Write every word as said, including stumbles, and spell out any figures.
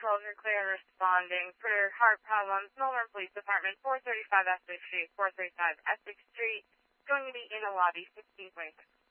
calls are clear and responding. For heart problems, Melbourne Police Department, four thirty-five Essex Street, four thirty-five Essex Street. Going to be in the lobby, sixteen twenty-six.